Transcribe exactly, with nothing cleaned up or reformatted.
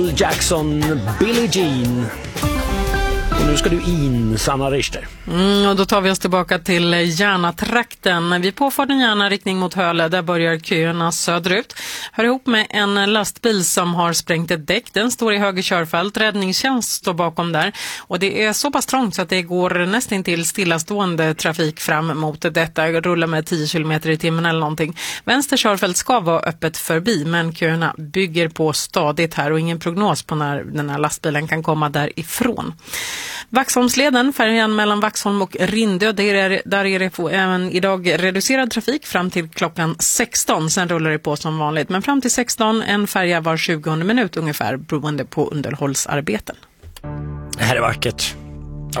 Jackson, Billie Jean. Och nu ska du in, Sanna Richter. Mm, och då tar vi oss tillbaka till Järna-trakten. Vid påfarten Järna riktning mot Höle, där börjar köerna söderut. Hör ihop med en lastbil som har sprängt ett däck. Den står i höger körfält. Räddningstjänst står bakom där. Och det är så pass trångt så att det går nästan till stillastående trafik fram mot detta. Rullar med tio kilometer i timmen eller någonting. Vänster körfält ska vara öppet förbi, men köerna bygger på stadigt här och ingen prognos på när den här lastbilen kan komma därifrån. Vaxholmsleden, färjan mellan Vaxholm och Rindö, där är det, där är det även idag reducerad trafik fram till klockan sexton. Sen rullar det på som vanligt. Men fram till sexton en färja var tjugonde minut ungefär, beroende på underhållsarbeten. Det här är vackert.